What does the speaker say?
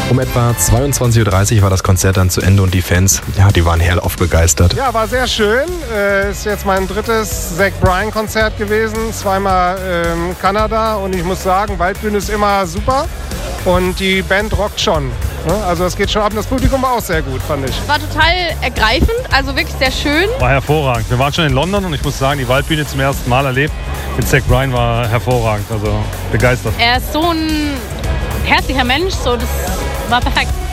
Um etwa 22:30 Uhr war das Konzert dann zu Ende und die Fans, ja, die waren hellauf begeistert. Ja, war sehr schön. Ist jetzt mein drittes Zach Bryan Konzert gewesen, zweimal Kanada und ich muss sagen, Waldbühne ist immer super und die Band rockt schon. Also es geht schon ab und das Publikum war auch sehr gut, fand ich. War total ergreifend, also wirklich sehr schön. War hervorragend. Wir waren schon in London und ich muss sagen, die Waldbühne zum ersten Mal erlebt mit Zach Bryan war hervorragend, also begeistert. Er ist so ein herzlicher Mensch, so das war perfekt.